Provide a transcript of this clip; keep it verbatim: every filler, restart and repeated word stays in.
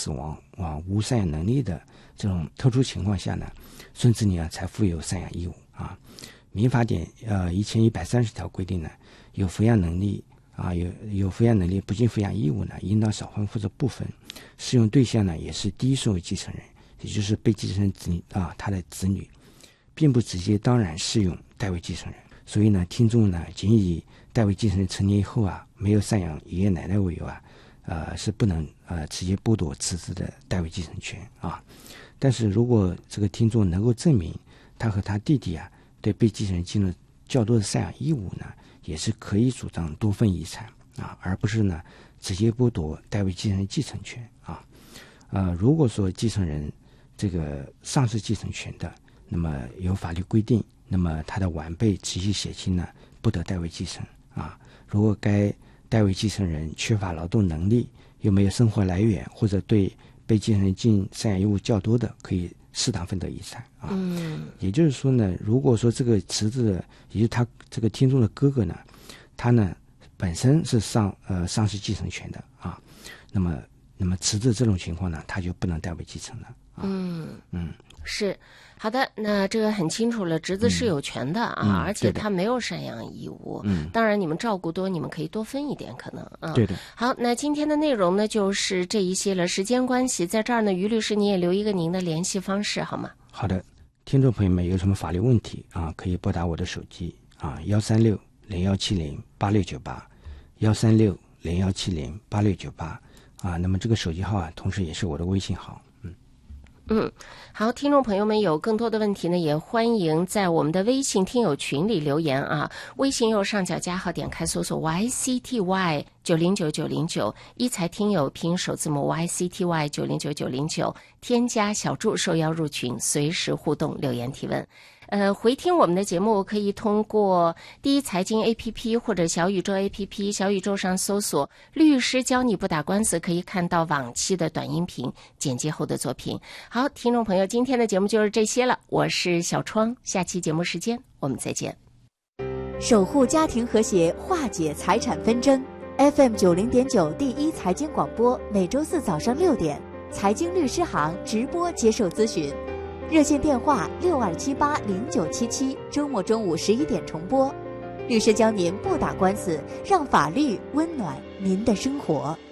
死亡啊无赡养能力的这种特殊情况下呢，孙子女啊才负有赡养义务啊。民法典呃一千一百三十条规定呢，有抚养能力啊有有抚养能力不尽抚养义务呢，应当少分或者不分，适用对象呢也是第一顺位继承人，也就是被继承人子女啊他的子女，并不直接当然适用代位继承人。所以呢，听众呢仅以代位继承人成年以后啊没有赡养爷爷奶奶为由啊，呃是不能呃直接剥夺侄子的代位继承权啊。但是如果这个听众能够证明他和他弟弟啊对被继承人尽了较多的赡养义务呢，也是可以主张多份遗产啊，而不是呢直接剥夺代位继承人继承权啊。呃，如果说继承人这个丧失继承权的，那么有法律规定，那么他的晚辈直系血亲呢不得代位继承啊。如果该代位继承人缺乏劳动能力，又没有生活来源，或者对被继承人尽赡养义务较多的，可以适当分得遗产啊。 嗯， 也就是说呢，如果说这个侄子的，也就是他这个听众的哥哥呢，他呢本身是丧呃丧失继承权的啊，那么那么侄子这种情况呢，他就不能代为继承了啊。 嗯嗯， 是。好的，那这个很清楚了，侄子是有权的啊， 嗯、 而且他没有赡养义务。 嗯， 当然你们照顾多，你们可以多分一点，可能啊。 对的。 好，那今天的内容呢就是这一些了。时间关系，在这儿呢，于律师你也留一个您的联系方式好吗？ 好的，听众朋友们有什么法律问题啊，可以拨打我的手机啊，幺三六零幺七零八六九八，幺三六零幺七零八六九八啊。那么这个手机号啊，同时也是我的微信号。 嗯，好，听众朋友们有更多的问题呢，也欢迎在我们的微信听友群里留言啊。微信右上角加号点开搜索 Y C T Y 九零九九零九，一财听友拼首字母 Y C T Y 九零九九零九，添加小助受邀入群，随时互动留言提问。呃，回听我们的节目可以通过第一财经 A P P 或者小宇宙 A P P， 小宇宙上搜索律师教你不打官司，可以看到往期的短音频简介后的作品。好，听众朋友，今天的节目就是这些了，我是小窗，下期节目时间我们再见。 守护家庭和谐，化解财产纷争。F M 九零点九第一财经广播，每周四早上六点，财经律师行直播接受咨询。热线电话六二七八零九七七，周末中午十一点重播。律师教您不打官司，让法律温暖您的生活。